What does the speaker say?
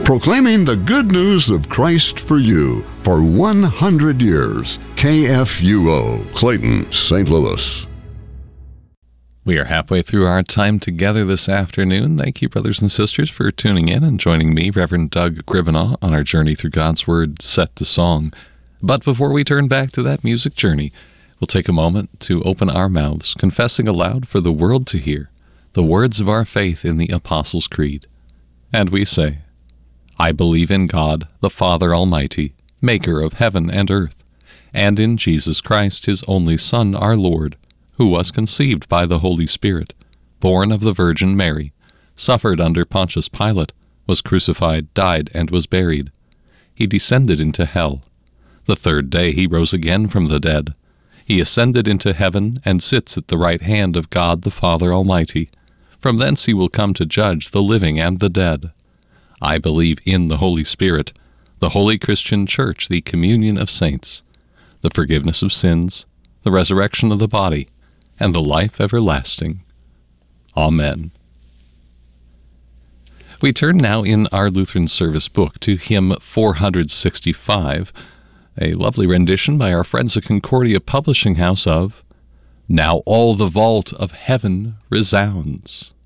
Proclaiming the good news of Christ for you for 100 years. KFUO, Clayton, St. Louis. We are halfway through our time together this afternoon. Thank you, brothers and sisters, for tuning in and joining me, Reverend Doug Gribbenaw, on our journey through God's Word, Set to Song. But before we turn back to that music journey, we'll take a moment to open our mouths, confessing aloud for the world to hear the words of our faith in the Apostles' Creed. And we say, I believe in God, the Father Almighty, maker of heaven and earth, and in Jesus Christ, his only Son, our Lord, who was conceived by the Holy Spirit, born of the Virgin Mary, suffered under Pontius Pilate, was crucified, died, and was buried. He descended into hell. The third day he rose again from the dead. He ascended into heaven and sits at the right hand of God the Father Almighty. From thence he will come to judge the living and the dead. I believe in the Holy Spirit, the holy Christian Church, the communion of saints, the forgiveness of sins, the resurrection of the body, and the life everlasting. Amen. We turn now in our Lutheran service book to hymn 465, a lovely rendition by our friends at Concordia Publishing House of Now All the Vault of Heaven Resounds.